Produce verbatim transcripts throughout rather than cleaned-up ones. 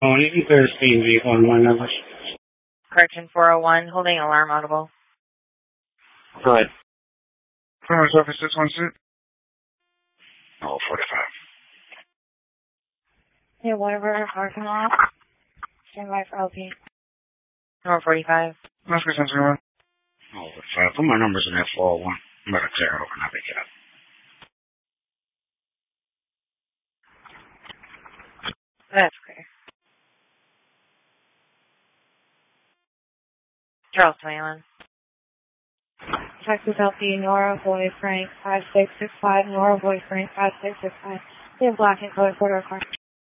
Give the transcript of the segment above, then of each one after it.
Oh, you can clear the speed vehicle on my numbers. Correction four oh one, holding alarm audible. Go ahead. Farmers Office six one six. Oh, forty-five. Yeah, whatever, parking lot. Stand by for L P. Number forty-five. Let's get something on. Oh, forty-five. Put my numbers in there, four oh one. I'm going to clear it over and I'll pick it up. That's clear. Charles twenty-one. Texas L P, Nora Boy Frank, five six six five, Nora Boy Frank, five six six five. They have black and color quarter car.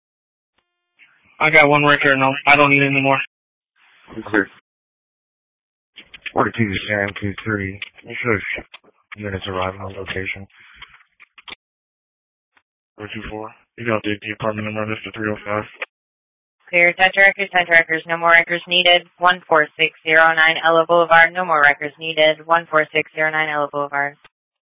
I got one record and I don't need any more. Clear. forty-two, Sam, two three. You should have units arriving on location. four two four. You got the, the apartment number on this to three oh five. Clear. Touch records, touch records. No more records needed. one four six zero nine Ella Boulevard. No more records needed. one four six zero nine Ella Boulevard.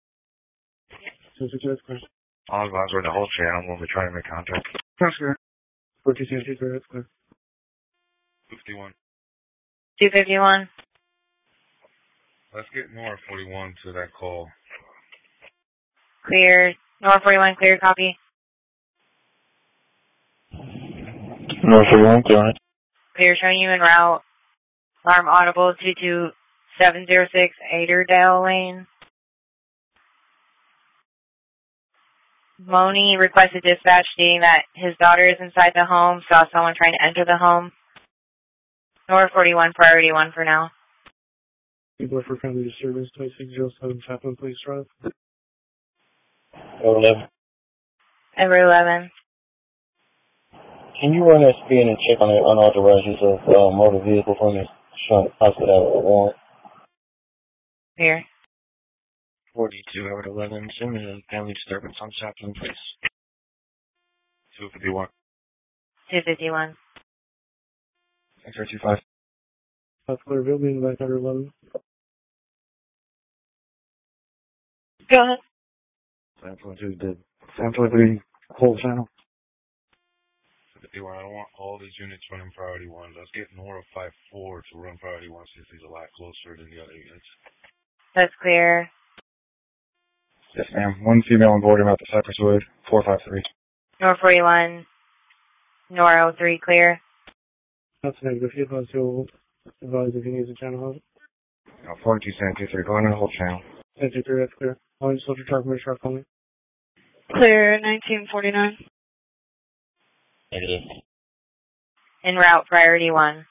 All advise with the whole channel when we try to make contact. That's good. forty-two, two three, that's clear. fifty-one. two fifty-one. Let's get Nora forty-one to that call. Clear. Nora forty-one, clear, copy. Nora forty-one, clear on it. Clear, showing you en route. Alarm audible, two two seven zero six Aderdale Lane. Moni requested dispatch stating that his daughter is inside the home, saw someone trying to enter the home. Nora forty-one, priority one for now. People for friendly disturbance, twenty-six oh seven Chaplain Police Drive. eleven. Ever eleven. Can you run that spin and check on the unauthorized use of uh, motor vehicle from the hospital have a warrant? Here. forty-two, Howard eleven, similar family disturbance on Chaplain Place. two fifty-one. two fifty-one. X-ray two five. That's clear, building by Thunder eleven. Go ahead. seven twenty-two, the seven twenty-three whole channel. fifty-one. I don't want all these units running priority one. Let's get Nora five four to run priority one since he's a lot closer than the other units. That's clear. Yes, ma'am. One female on board about the Cypress Wood, four five three. Nora forty-one. Nora oh three, clear. That's negative. He advised he'll advise if he needs a channel help. No, forty-two, seven two three, going in the whole channel. seven two three, that's clear. I'll just let your truck make sure I call me. Clear, nineteen forty-nine. Negative. En route, priority one.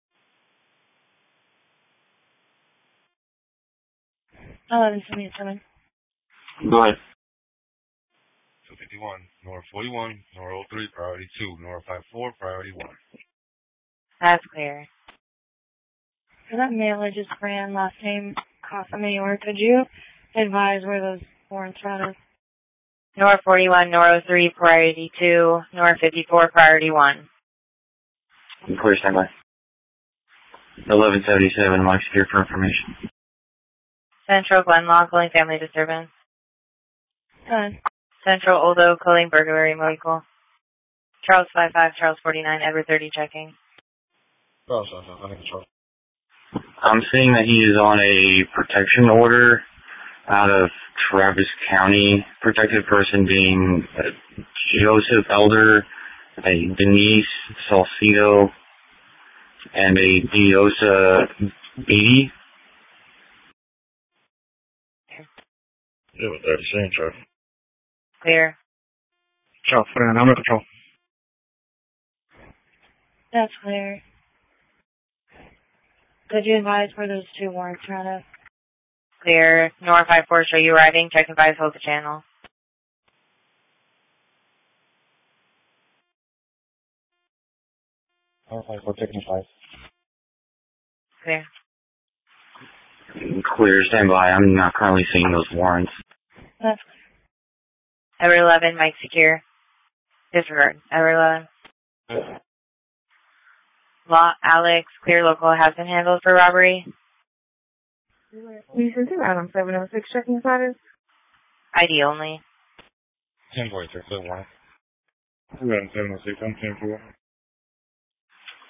eleven seventy-seven. Go ahead. two fifty-one. Nora forty-one. Nora oh three, priority two. Nora five four, priority one. That's clear. For that mail I just ran, last name, Casa Mayor, could you advise where those warrants are out of? Nora forty-one, Nora oh three, priority two. Nora fifty-four, priority one. Clear, standby. eleven seventy-seven, Mike's here for information. Central Glenlaw, calling family disturbance. Done. Central Old Oak, calling burglary vehicle. Charles five five, Charles forty-nine, Edward thirty, checking. Charles five five, under control. I'm seeing that he is on a protection order out of Travis County. Protected person being uh, Joseph Elder, a Denise Salcido, and a Diosa Beatty. Yeah, with thirty saying, Charles. Clear. Charles, put it on. I'm under control. That's clear. Could you advise where those two warrants are out of? Clear. Nora five four, show you arriving. Check and advise, hold the channel. Nora five four, taking five. Clear. Clear, standby. I'm not currently seeing those warrants. That's Ever eleven, Mike secure. Disregard. Ever eleven. Yeah. Law, Alex, clear local has been handled for robbery. You should do that on seven oh six checking status. I D only. ten forty-three, clear warrant. We're on seven oh six, I'm ten four.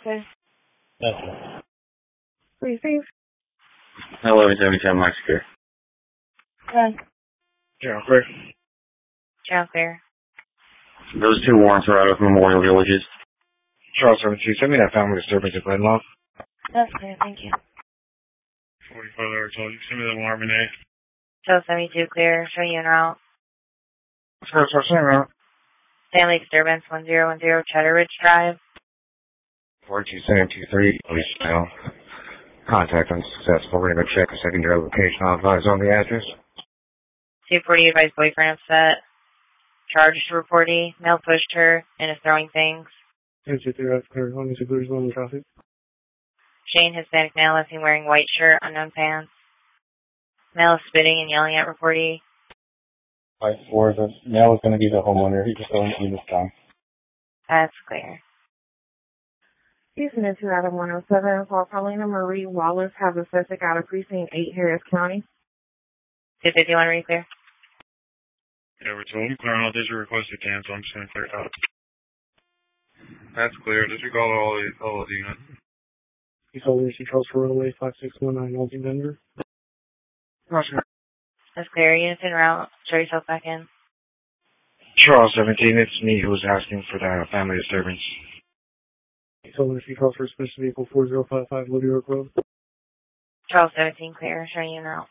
Okay. That's it. Receive. eleven seventy-seven Max Clear. Done. Yeah, clear. Channel clear. Those two warrants are out of Memorial Villages. Charles seventy-two, send me that family disturbance at Glenlaw. That's clear, thank you. forty-five hours old. You send me that one, Renee. Charles seventy-two clear. Show you en route. Charles, what's that around? Family disturbance one zero one zero Cheddar Ridge Drive. forty-two seven two three, police now. Contact unsuccessful. We're going to check a secondary location. I'll advise on the address. two forty advised boyfriend upset. Charged reportee. Male pushed her and is throwing things. ten two three, that's clear. Only two clears on the traffic. Shane Hispanic male is seen wearing white shirt, unknown pants. Male is spitting and yelling at reportee. five four, the male is going to be the homeowner. He just doesn't see this time. That's clear. Houston is two out of one oh seven. Call Paulina Marie Wallace, has a suspect out of precinct eight, Harris County. two fifty-one, read clear. Yeah, we're told. Clear all digit request to cancel. I'm just going to clear it out. That's clear. Disregard all the, all of the units. You told me she Charles for runaway five six one nine Multi Denver. Roger. That's clear. Units en route. Show yourself back in. Charles seventeen, it's me who was asking for that family disturbance. You told me she Charles for special vehicle four zero five five Libby York Road. Charles seventeen clear. Showing you en route.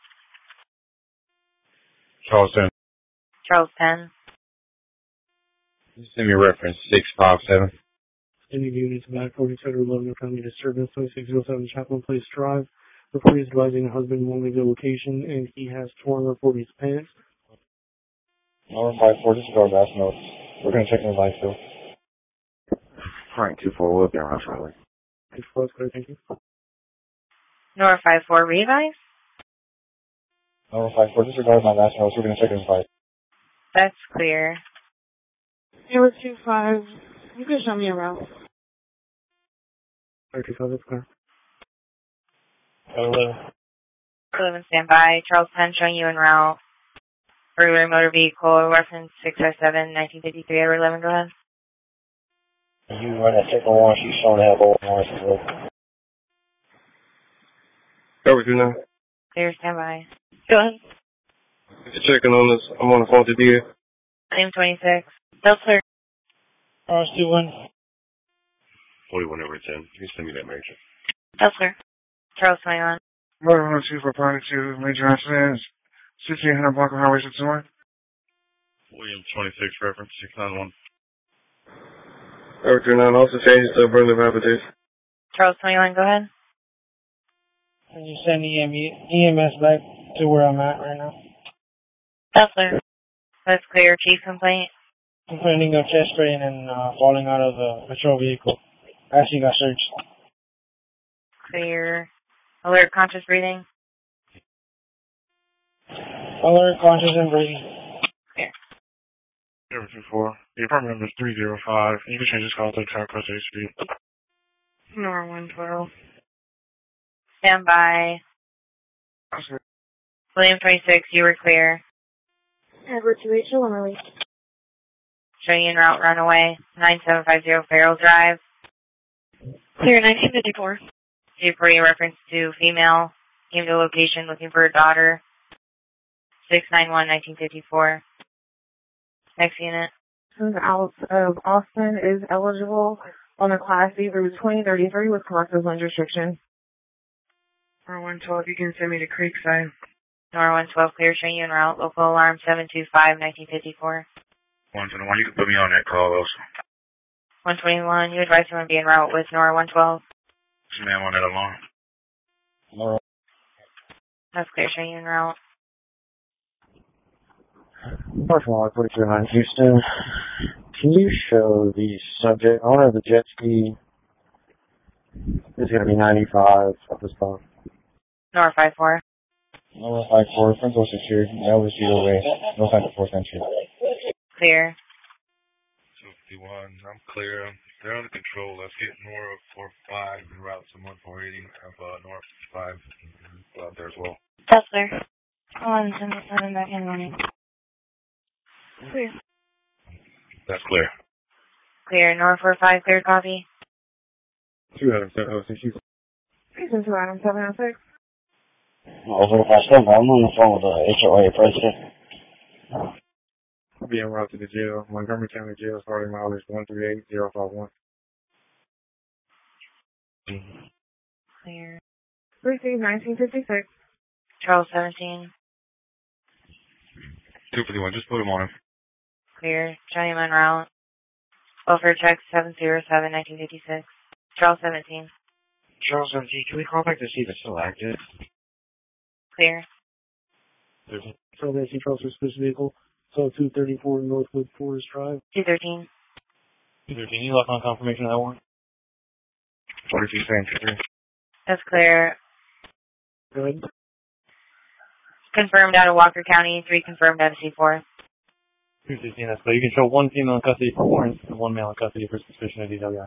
Charles ten. Charles ten. Send me reference six five seven. Any units back forty-seven eleven family disturbance twenty-six oh seven Chaplain Place Drive. Report is advising a husband won't leave the location and he has torn reportee's pants. Number five four, this is our last note. We're going to check in the life field. Frank two four, we'll be around shortly. It's close, clear, thank you. Nora five four, revise. Number five four, disregard my last notes. We're going to check in the life. That's clear. Number two five, you can show me around. thirty-five, that's clear. eleven. eleven standby. Charles ten showing you en route. Burglary motor vehicle, reference six oh seven nineteen fifty-three, Edward eleven, go ahead. You run that second one, she's showing to have all warrants as well. Over to now. Clear, standby. Go ahead. Just checking on this. I'm on the phone to D A. Name twenty-six. Still clear. R S two one. forty-one over ten. You can send me that major. Still clear. Charles twenty-one. Motor one oh two for Pony two, major accidents. sixteen hundred block of Highway sixty-one. William twenty-six, reference six nine one. Over to now, also changes to burglary habitation. Charles twenty-one, go ahead. Can you send E M S back to where I'm at right now? Still clear. That's clear. Chief complaint. Complaining of chest pain and uh, falling out of the patrol vehicle. Actually got searched. Clear. Alert, conscious breathing. Alert, conscious and breathing. Clear. zero two four. The apartment number is three zero five. You can change this call to Town Coast eight Street. Nora one twelve. Stand by. William twenty-six, you were clear. Edward two eight, show release. Showing you en route, runaway. nine seven five zero Farrell Drive. Clear, nineteen fifty-four. two forty, reference to female. Came to location looking for her daughter. six nine one nineteen fifty-four. Next unit. Out of Austin is eligible on a Class C through twenty thirty-three with collective lens restriction. Nora one twelve, you can send me to Creekside. Nora one twelve, clear, showing you en route. Local alarm seven two five nineteen fifty-four. one twenty-one, you can put me on that call also. one twenty-one, you advise you want to be en route with Nora one twelve. Ma'am, on that alarm. Nora. That's clear, showing you en route. Parking lot forty-two nine Houston. Can you show the subject, owner of the jet ski, is going to be ninety-five at this time? Nora five four. Nora five four, Franco secured, Elvis zero way, no sign of fourth entry. Clear. two fifty-one, I'm clear. They're under control. Let's get Nora four five and route to one four eighty. Have uh, Nora five out there as well. That's clear. Hold on, send this one back in running. Clear. That's clear. Clear. Nora four five, clear copy. two Adam seven oh six. Reason two Adam seven oh six. Over if I step, I'm on the phone with the H O A president. I'll be en route to the jail. Montgomery County Jail, starting mileage one three eight zero five one. Clear. Receive nineteen fifty-six. Charles seventeen. two fifty-one, just put him on him. Clear. Johnny en route. Welfare check seven zero seven nineteen fifty-six. Charles seventeen. Charles seventeen, can we call back to see if it's still active? Clear. Charles Nancy Charles suspicious vehicle. So two thirty-four Northwood Forest Drive. two thirteen. two thirteen, you lock on confirmation of that one? forty-two saying two three. That's clear. Good. Confirmed out of Walker County. three confirmed out of C four. two sixteen, that's clear. You can show one female in custody for warrants and one male in custody for suspicion of D W I.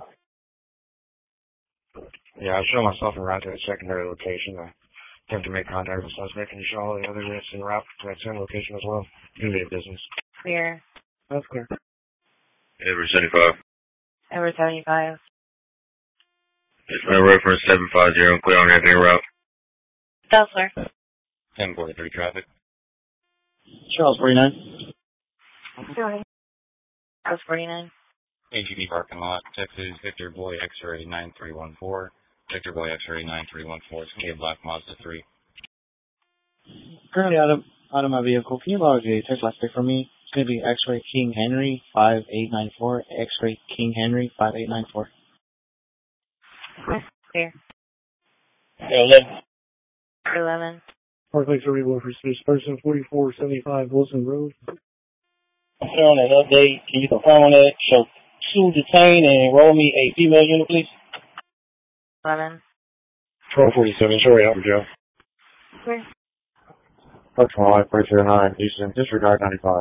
Yeah, I show myself en route to a secondary location. I attempt to make contact with the suspect. Can you show all the other units en route to that same location as well? Unity of business. Clear. That's clear. Edward seventy-five. Edward seventy-five. It's my reference seven five zero, clear on everything route. That's clear. ten forty-three traffic. Charles forty-nine. Johnny. Charles forty-nine. A G B parking lot, Texas, Victor Boy X-ray nine three one four. Victor Boy X-ray nine three one four, it's K Black Mazda three. Currently out of, out of my vehicle. Can you log a text last pick for me? It's going to be X-ray King Henry five eight nine four. X-ray King Henry five eight nine four. Clear. eleven. eleven. Park Lake Survey for suspicious person forty-four seventy-five Wilson Road. I'm sure on that update. Can you confirm on that? Show two detained and enroll me a female unit, please. eleven. twelve forty-seven, sorry, out of jail. Clear. Park Small, Park zero nine, Houston, disregard ninety-five.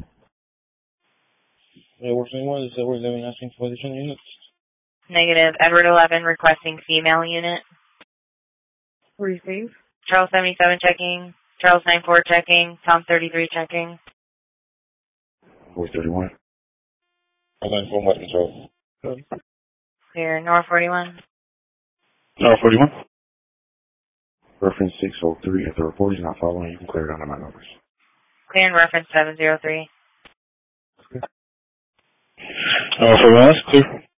Yeah, we're saying what is that? We're asking for additional units. Negative. Edward eleven requesting female unit. Receive. Charles seventy-seven checking. Charles ninety-four checking. Tom thirty-three checking. four thirty-one. I'm going for what control. Good. Clear. North forty-one. North forty-one. Reference six oh three. If the report is not following, you can clear it under my numbers. Clear and reference seven zero three. North forty-one, that's clear.